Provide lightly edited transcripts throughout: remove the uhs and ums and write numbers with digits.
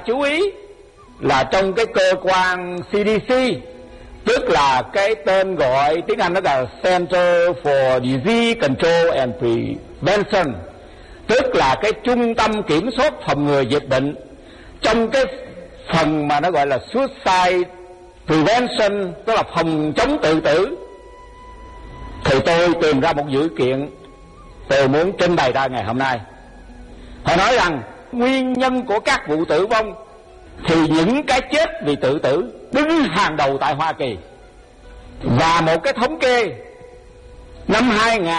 chú ý là trong cái cơ quan CDC, tức là cái tên gọi tiếng Anh nó là Center for Disease Control and Prevention, tức là cái trung tâm kiểm soát phòng ngừa dịch bệnh. Trong cái phần mà nó gọi là Suicide Prevention, tức là phòng chống tự tử, thì tôi tìm ra một dữ kiện tôi muốn trình bày ra ngày hôm nay. Họ nói rằng nguyên nhân của các vụ tử vong thì những cái chết vì tự tử đứng hàng đầu tại Hoa Kỳ. Và một cái thống kê năm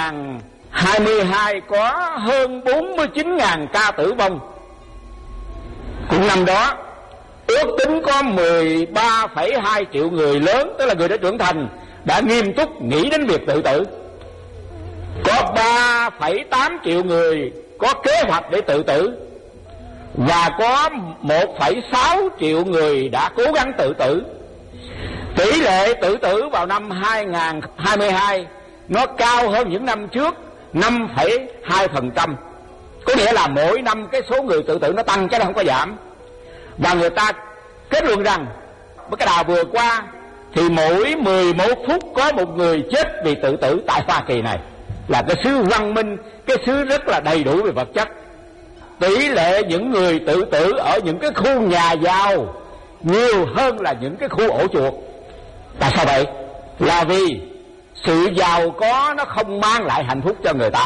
2022 có hơn 49.000 ca tử vong. Cũng năm đó ước tính có 13,2 triệu người lớn, tức là người đã trưởng thành, đã nghiêm túc nghĩ đến việc tự tử. Có 3,8 triệu người có kế hoạch để tự tử, và có 1,6 triệu người đã cố gắng tự tử. Tỷ lệ tự tử vào năm 2022 nó cao hơn những năm trước 5,2%. Có nghĩa là mỗi năm cái số người tự tử nó tăng chứ nó không có giảm. Và người ta kết luận rằng với cái đà vừa qua thì mỗi 11 phút có một người chết vì tự tử tại Hoa Kỳ này. Là cái xứ văn minh, cái xứ rất là đầy đủ về vật chất. Tỷ lệ những người tự tử ở những cái khu nhà giàu nhiều hơn là những cái khu ổ chuột. Tại sao vậy? Là vì sự giàu có nó không mang lại hạnh phúc cho người ta.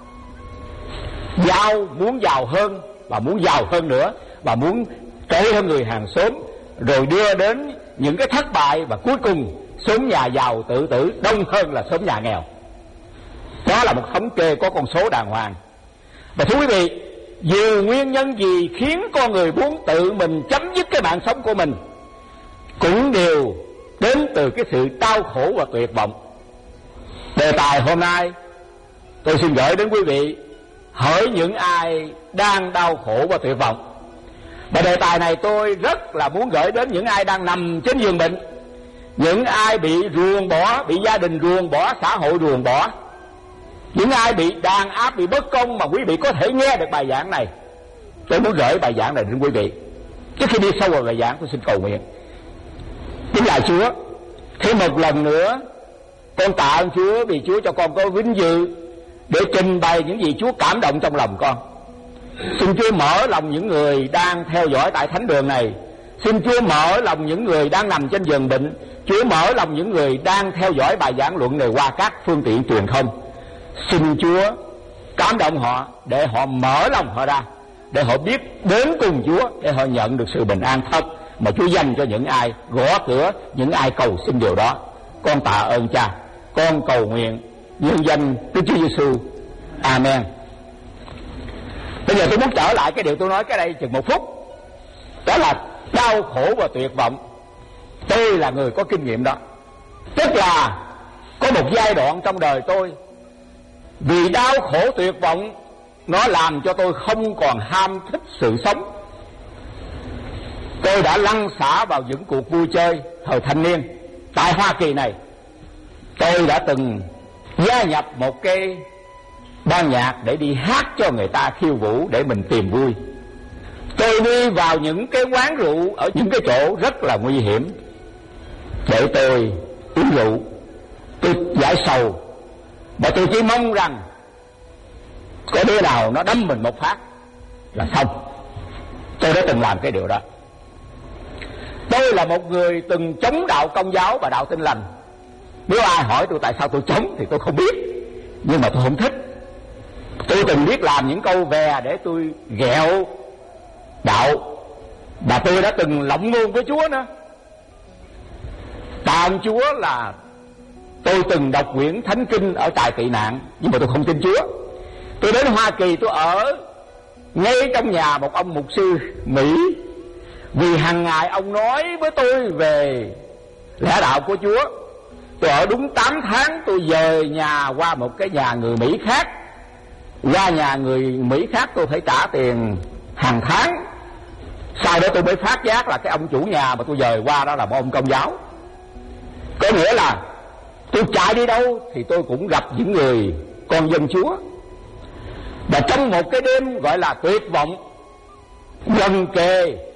Giàu muốn giàu hơn, và muốn giàu hơn nữa, và muốn kể hơn người hàng xóm, rồi đưa đến những cái thất bại, và cuối cùng xóm nhà giàu tự tử đông hơn là xóm nhà nghèo. Đó là một thống kê có con số đàng hoàng. Và thưa quý vị, dù nguyên nhân gì khiến con người muốn tự mình chấm dứt cái mạng sống của mình, cũng đều đến từ cái sự đau khổ và tuyệt vọng. Đề tài hôm nay tôi xin gửi đến quý vị: hỡi những ai đang đau khổ và tuyệt vọng. Và đề tài này tôi rất là muốn gửi đến những ai đang nằm trên giường bệnh, những ai bị ruồng bỏ, bị gia đình ruồng bỏ, xã hội ruồng bỏ, những ai bị đàn áp, bị bất công mà quý vị có thể nghe được bài giảng này. Tôi muốn gửi bài giảng này đến quý vị. Trước khi đi sâu vào bài giảng, tôi xin cầu nguyện. Kính lạy Chúa, thêm một lần nữa con tạ ơn Chúa vì Chúa cho con có vinh dự để trình bày những gì Chúa cảm động trong lòng con. Xin Chúa mở lòng những người đang theo dõi tại thánh đường này. Xin Chúa mở lòng những người đang nằm trên giường bệnh. Chúa mở lòng những người đang theo dõi bài giảng luận này qua các phương tiện truyền thông. Xin Chúa cảm động họ, để họ mở lòng họ ra, để họ biết đến cùng Chúa, để họ nhận được sự bình an thật mà Chúa dành cho những ai gõ cửa, những ai cầu xin điều đó. Con tạ ơn Cha, con cầu nguyện nhân danh Đức Chúa Giêsu. Amen. Bây giờ tôi muốn trở lại cái điều tôi nói cái đây chừng 1 phút. Đó là đau khổ và tuyệt vọng. Tôi là người có kinh nghiệm đó. Tức là có một giai đoạn trong đời tôi, vì đau khổ tuyệt vọng nó làm cho tôi không còn ham thích sự sống. Tôi đã lăn xả vào những cuộc vui chơi thời thanh niên tại Hoa Kỳ này. Tôi đã từng gia nhập một cái ban nhạc để đi hát cho người ta khiêu vũ để mình tìm vui. Tôi đi vào những cái quán rượu ở những cái chỗ rất là nguy hiểm để tôi uống rượu, tôi giải sầu. Và tôi chỉ mong rằng có đứa nào nó đâm mình một phát là xong. Tôi đã từng làm cái điều đó. Tôi là một người từng chống đạo Công giáo và đạo Tin lành. Nếu ai hỏi tôi tại sao tôi chống thì tôi không biết, nhưng mà tôi không thích. Tôi từng biết làm những câu về để tôi ghẹo đạo, và tôi đã từng lộng ngôn với Chúa nữa. Tạ ơn Chúa là tôi từng đọc quyển Thánh Kinh ở trại tị nạn, nhưng mà tôi không tin Chúa. Tôi đến Hoa Kỳ, tôi ở ngay trong nhà một ông mục sư Mỹ, vì hàng ngày ông nói với tôi về lẽ đạo của Chúa. Tôi ở đúng 8 tháng, tôi dời nhà qua một cái nhà người Mỹ khác. Qua nhà người Mỹ khác tôi phải trả tiền hàng tháng. Sau đó tôi mới phát giác là cái ông chủ nhà mà tôi dời qua đó là một ông Công giáo. Có nghĩa là tôi chạy đi đâu thì tôi cũng gặp những người con dân Chúa. Và trong một cái đêm gọi là tuyệt vọng gần kề,